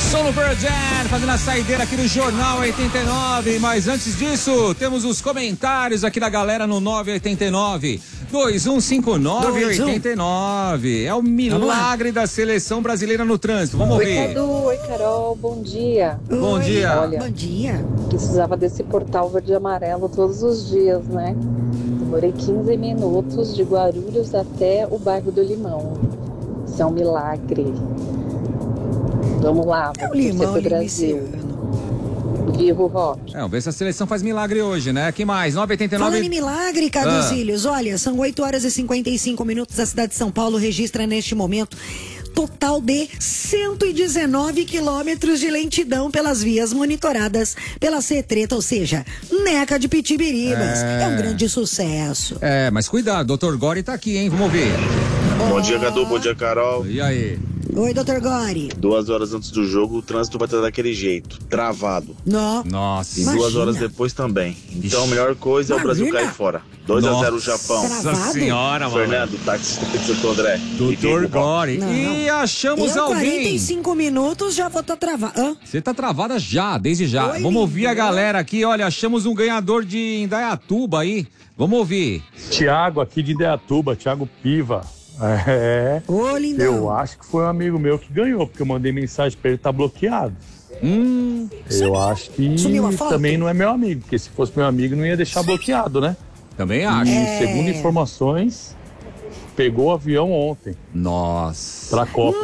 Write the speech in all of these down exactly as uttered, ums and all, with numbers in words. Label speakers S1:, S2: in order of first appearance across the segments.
S1: Solo Virgin, fazendo a saideira aqui do Jornal oitenta e nove. Mas antes disso, temos os comentários aqui da galera no nove oito nove, dois um cinco nove, oito nove. É o milagre da seleção brasileira no trânsito. Vamos ouvir.
S2: Oi, Cadu. Oi, Carol. Bom dia.
S1: Bom
S2: Oi.
S1: dia.
S2: Olha,
S3: Bom dia.
S2: precisava desse portal verde e amarelo todos os dias, né? Demorei quinze minutos de Guarulhos até o bairro do Limão. Isso é um milagre. Vamos lá,
S3: É o
S2: vamos torcer
S3: limão
S2: pro Brasil. Viva o rock.
S1: É, vamos ver se a seleção faz milagre hoje, né? Que mais? nove oito nove.
S3: Falando em milagre, Caduzílios, ah. olha, são oito horas e cinquenta e cinco minutos. A cidade de São Paulo registra neste momento total de cento e dezenove quilômetros de lentidão pelas vias monitoradas pela CETRETA, ou seja, Neca de Pitibiribas. É... é um grande sucesso.
S1: É, mas cuidado, doutor Gori tá aqui, hein? Vamos ouvir.
S4: Oh. Bom dia, Cadu. Bom dia, Carol.
S1: E aí?
S3: Oi, doutor Gori.
S4: Duas horas antes do jogo, o trânsito vai estar daquele jeito, travado.
S3: No.
S1: Nossa.
S4: E
S3: Imagina.
S4: duas horas depois também. Então a melhor coisa é o Brasil cair fora. dois a zero Japão.
S1: Nossa
S3: Travado?
S1: senhora, mano.
S4: Fernando, taxista de Santo André.
S1: doutor Gori.
S3: Não,
S1: E achamos
S3: Eu,
S1: alguém.
S3: quarenta e cinco minutos, já vou estar travado.
S1: Você tá travada já, desde já.
S3: Oi,
S1: Vamos ouvir
S3: lindo.
S1: a galera aqui. Olha, achamos um ganhador de Indaiatuba aí. Vamos ouvir.
S5: Tiago aqui de Indaiatuba, Tiago Piva. É,
S3: Ô, lindão.
S5: eu acho que foi um amigo meu que ganhou, porque eu mandei mensagem pra ele, tá bloqueado.
S1: Hum,
S5: Eu acho que
S3: Sumiu a foto?
S5: também não é meu amigo, porque se fosse meu amigo não ia deixar bloqueado, né?
S1: também acho.
S5: E
S3: É.
S5: segundo informações, pegou o avião ontem
S1: Nossa.
S5: pra Copa.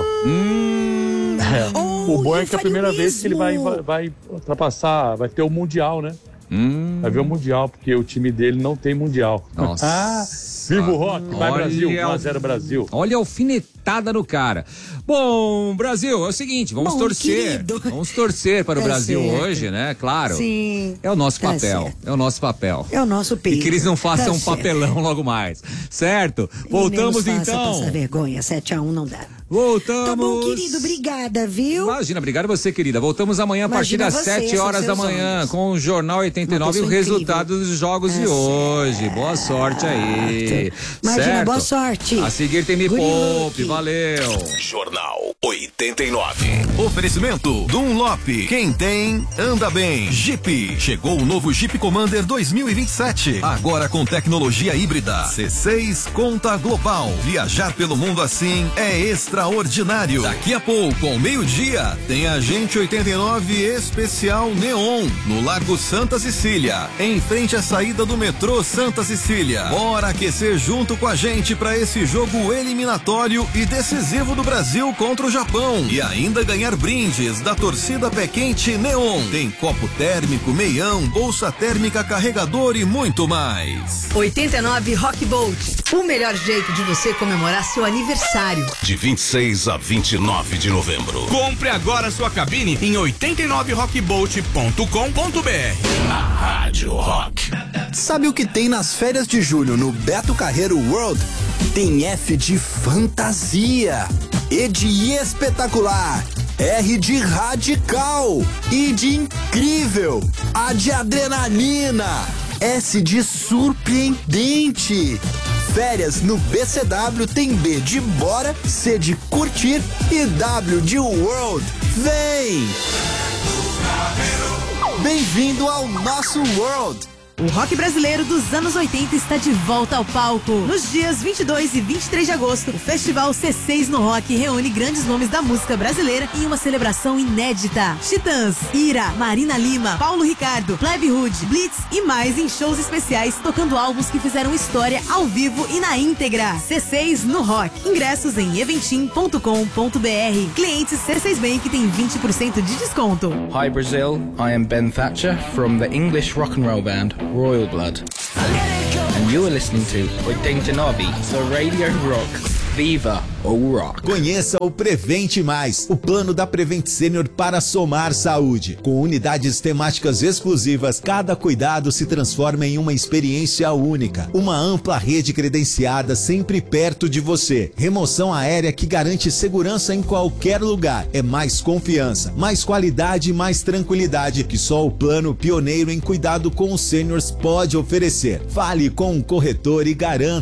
S1: Hum,
S5: É.
S3: Oh,
S5: O bom é
S3: eu
S5: que é a
S3: falei
S5: primeira vez que ele vai,
S3: mesmo.
S5: vai, vai ultrapassar, vai ter o Mundial, né?
S1: hum.
S5: Vai ver o Mundial, porque o time dele não tem Mundial.
S1: Nossa.
S5: Ah, viva o rock, vai
S1: Olha
S5: Brasil,
S1: o-
S5: um a zero Brasil.
S1: Olha a alfinetada no cara. Bom, Brasil, é o seguinte, vamos
S3: Bom,
S1: torcer.
S3: querido.
S1: Vamos torcer para o
S3: Tá
S1: Brasil
S3: certo.
S1: hoje, né? Claro.
S3: Sim.
S1: É o nosso
S3: Tá
S1: papel.
S3: certo.
S1: É o nosso papel.
S3: É o nosso peito.
S1: E que eles não façam
S3: Tá
S1: um
S3: certo.
S1: papelão logo mais. Certo?
S3: E nem
S1: Voltamos
S3: nos faça
S1: então.
S3: passar vergonha, sete a um não dá.
S1: Voltamos.
S3: Tá bom, querido, obrigada, viu?
S1: Imagina, obrigado você, querida. Voltamos amanhã a partir
S3: Imagina
S1: das
S3: você,
S1: sete
S3: são
S1: horas da
S3: seus
S1: manhã
S3: olhos.
S1: com o Jornal oitenta e
S3: Uma
S1: nove e o
S3: pessoa
S1: resultado
S3: incrível.
S1: dos jogos de
S3: Tá
S1: hoje.
S3: certo.
S1: Boa sorte aí.
S3: Imagina,
S1: certo?
S3: boa sorte.
S1: A seguir tem Me
S3: Good
S1: Poupe.
S3: luck.
S1: Valeu.
S6: Jornal oitenta e nove. Oferecimento Dunlop. Quem tem, anda bem. Jeep. Chegou o novo Jeep Commander dois mil e vinte e sete. Agora com tecnologia híbrida. C seis Conta Global. Viajar pelo mundo assim é extraordinário. Daqui a pouco, ao meio-dia, tem Agente oitenta e nove Especial Neon. No Largo Santa Cecília. Em frente à saída do metrô Santa Cecília. Bora aquecer junto com a gente para esse jogo eliminatório e decisivo do Brasil contra o Japão. E ainda ganhar brindes da torcida Pé Quente Neon. Tem copo térmico, meião, bolsa térmica, carregador e muito mais.
S7: oitenta e nove Rock Bolt. O melhor jeito de você comemorar seu aniversário.
S6: De vinte e seis a vinte e nove de novembro.
S8: Compre agora sua cabine em oitenta e nove rockbolt ponto com ponto b r.
S6: Na Rádio Rock.
S9: Sabe o que tem nas férias de julho no Beto Carreiro World? Tem F de fantasia, E de espetacular, R de radical, I de incrível, A de adrenalina, S de surpreendente. Férias no B C W tem B de bora, C de curtir e W de world. Vem! Bem-vindo ao nosso world!
S7: O rock brasileiro dos anos oitenta está de volta ao palco. Nos dias vinte e dois e vinte e três de agosto, o Festival C seis no Rock reúne grandes nomes da música brasileira em uma celebração inédita. Titãs, Ira, Marina Lima, Paulo Ricardo, Plebe Hood, Blitz e mais em shows especiais tocando álbuns que fizeram história ao vivo e na íntegra. C seis no Rock. Ingressos em eventim ponto com ponto b r. Clientes C seis Bank tem vinte por cento de desconto.
S10: Hi Brazil, I am Ben Thatcher from the English rock and roll band Royal Blood. And you are listening to oitenta e nove, the Radio Rock. Viva o Rock.
S11: Conheça o Prevente Mais, o plano da Prevent Senior para somar saúde. Com unidades temáticas exclusivas, cada cuidado se transforma em uma experiência única. Uma ampla rede credenciada sempre perto de você. Remoção aérea que garante segurança em qualquer lugar. É mais confiança, mais qualidade e mais tranquilidade que só o plano pioneiro em cuidado com os seniors pode oferecer. Fale com um corretor e garanta